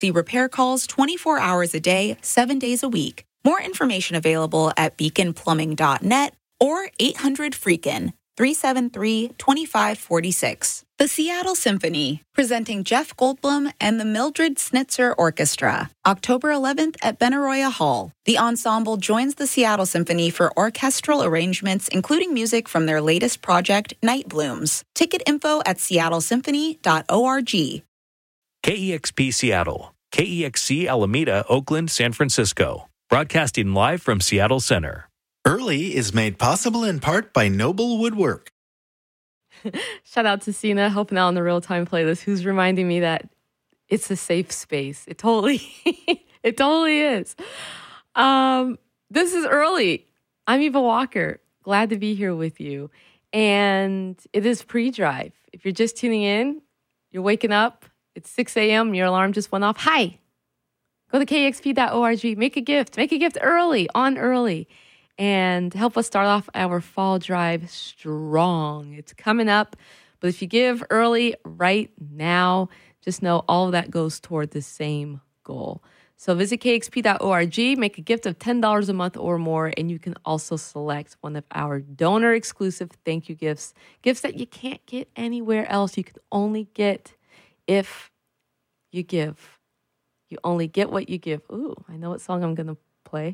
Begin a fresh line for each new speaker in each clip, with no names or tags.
emergency repair calls 24 hours a day, 7 days a week. More information available at beaconplumbing.net or 800-FREAKIN, 373-2546. The Seattle Symphony, presenting Jeff Goldblum and the Mildred Snitzer Orchestra, October 11th at Benaroya Hall. The ensemble joins the Seattle Symphony for orchestral arrangements, including music from their latest project, Night Blooms. Ticket info at seattlesymphony.org.
KEXP Seattle, KEXC Alameda, Oakland, San Francisco. Broadcasting live from Seattle Center.
Early is made possible in part by Noble Woodwork.
Shout out to Sina helping out on the real-time playlist, who's reminding me that it's a safe space. It totally is. This is Early. I'm Eva Walker. Glad to be here with you. And it is pre-drive. If you're just tuning in, you're waking up, it's 6 a.m., your alarm just went off. Hi. Go to kexp.org. Make a gift. Make a gift early, on early. And help us start off our fall drive strong. It's coming up. But if you give early right now, just know all of that goes toward the same goal. So visit kexp.org, make a gift of $10 a month or more, and you can also select one of our donor-exclusive thank you gifts. Gifts that you can't get anywhere else. You can only get if you give. You only get what you give. Ooh, I know what song I'm going to play.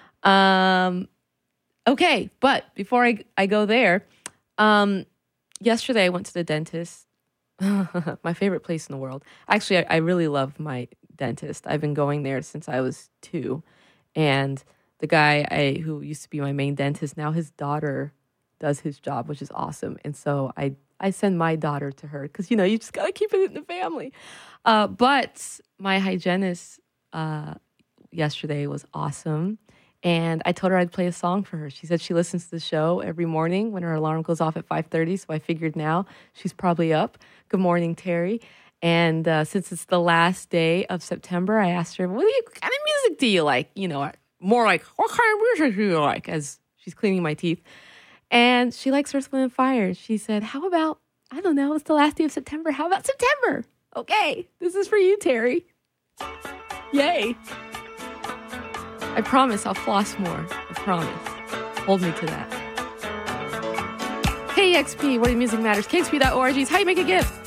Okay, but before I go there, yesterday I went to the dentist. My favorite place in the world. Actually, I really love my dentist. I've been going there since I was 2. And the guy who used to be my main dentist, now his daughter does his job, which is awesome. And so I send my daughter to her because, you just got to keep it in the family. But my hygienist yesterday was awesome. And I told her I'd play a song for her. She said she listens to the show every morning when her alarm goes off at 5:30. So I figured now she's probably up. Good morning, Terry. And since it's the last day of September, I asked her, what kind of music do you like? More like, what kind of music do you like? As she's cleaning my teeth. And she likes Earth, Wind & Fire. She said, how about, I don't know, it's the last day of September. How about September? Okay, this is for you, Terry. Yay. I promise I'll floss more. I promise. Hold me to that. KEXP, where the music matters. KEXP.org is how you make a gift.